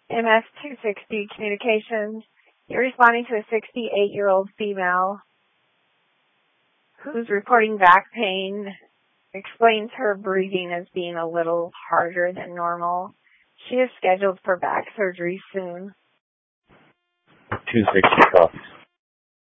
MS-260 Communications. You're responding to a 68-year-old female who's reporting back pain. Explains her breathing as being a little harder than normal. She is scheduled for back surgery soon. 260 call.